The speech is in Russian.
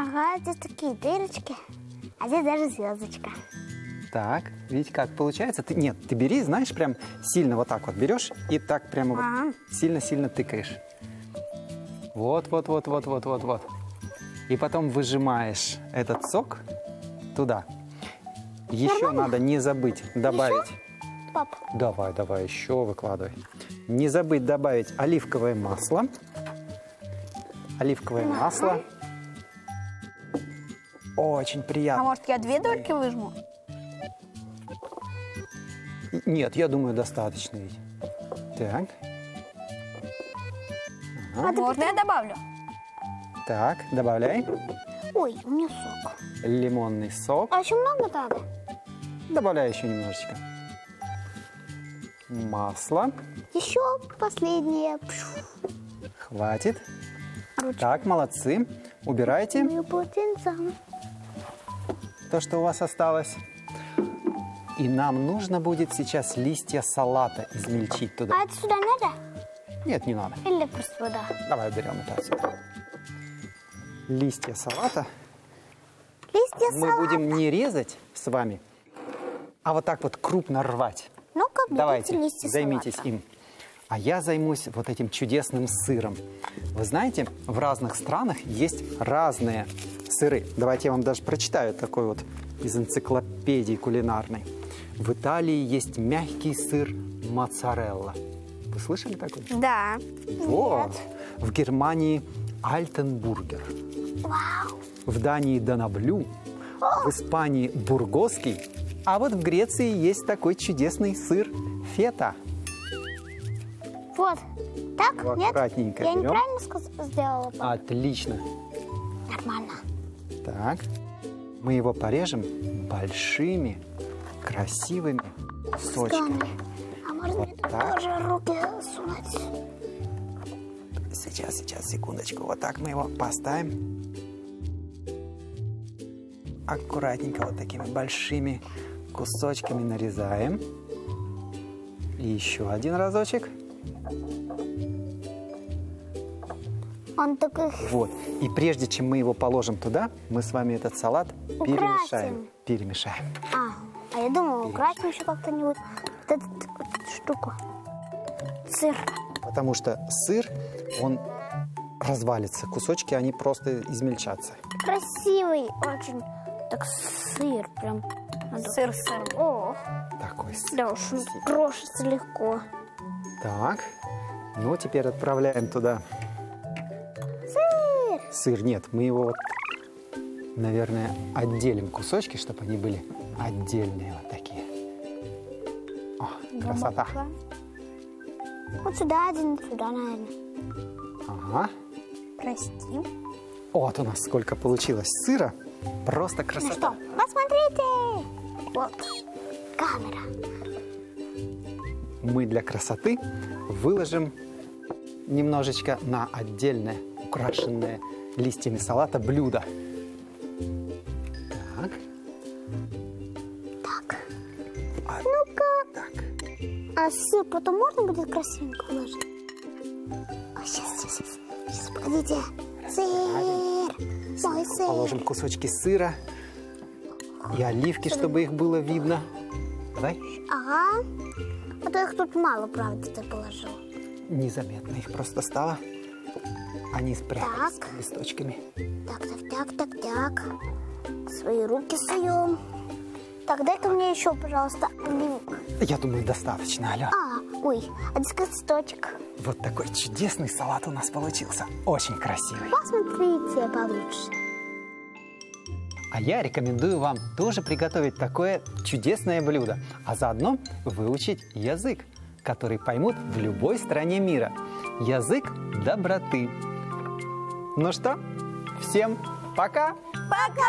Ага, здесь такие дырочки, а здесь даже звездочка. Так, видите, как получается? Нет, ты бери, знаешь, прям сильно вот так вот берешь и так прямо вот сильно-сильно тыкаешь. Вот. И потом выжимаешь этот сок туда. Еще надо не забыть добавить... Еще? Пап. Давай, еще выкладывай. Не забыть добавить оливковое масло. Оливковое масло. Очень приятно. А может, я 2 дольки выжму? Нет, я думаю, достаточно ведь. Так. Можно я добавлю? Так, добавляй. Ой, у меня сок. Лимонный сок. А еще много надо? Добавляй еще немножечко. Масло. Еще последнее. Хватит. Так, молодцы. Убирайте Мое полотенце. то, что у вас осталось. И нам нужно будет сейчас листья салата измельчить туда. А это сюда надо? Нет, не надо. Или просто вода? Давай уберем это отсюда. Листья салата Листья мы салата. будем не резать с вами, а вот так вот крупно рвать. Ну-ка, Давайте, берите листья займитесь салата. им. А я займусь вот этим чудесным сыром. Вы знаете, в разных странах есть разные сыры. Давайте я вам даже прочитаю такой вот из энциклопедии кулинарной. В Италии есть мягкий сыр моцарелла. Вы слышали такой? Да. Вот. В Германии альтенбургер. Вау. В Дании донаблю. В Испании бургосский. А вот в Греции есть такой чудесный сыр фета. Вот. Так? Вот, Нет? аккуратненько Я берем. неправильно сделала? Пап? Отлично. Нормально. Так. Мы его порежем большими, красивыми кусочками. А можно Вот мне так. тоже руки сунуть? Сейчас, секундочку. Вот так мы его поставим. Аккуратненько вот такими большими кусочками нарезаем. И еще один разочек. Он такой... Вот. И прежде чем мы его положим туда, мы с вами этот салат Украсим. перемешаем. А я думала, украсим еще как-то-нибудь вот эту штуку. Сыр. Потому что сыр, он развалится. Кусочки, они просто измельчатся. Красивый очень. Так сыр прям. Сыр с сыром. О, Такой сыр. да уж, крошится легко. Так. Ну, теперь отправляем туда Сыр. сыр. Нет, мы его, вот, наверное, отделим кусочки, чтобы они были отдельные вот такие. О, красота. Вот сюда один, сюда, наверное. Ага. Прости. Вот у нас сколько получилось сыра. Просто Ну красота. что, посмотрите. Вот. Камера. Мы для красоты выложим немножечко на отдельное, украшенное листьями салата блюдо. Так. Так. А, Ну-ка. так. А сыр потом можно будет красивенько положить? Сейчас, погодите. Сыр. Мой сыр. Положим кусочки сыра и оливки, чтобы их было видно. Давай. Ага. А то их тут мало, правда, ты положил. Незаметно их просто стало. Они спрятались Так. листочками. Так. Свои руки суем. Так, дай-ка мне еще, пожалуйста, оливок. Я думаю, достаточно, Алё. Ой, один листочек. Вот такой чудесный салат у нас получился. Очень красивый. Посмотрите получше. А я рекомендую вам тоже приготовить такое чудесное блюдо, а заодно выучить язык, который поймут в любой стране мира. Язык доброты. Ну что, всем пока! Пока!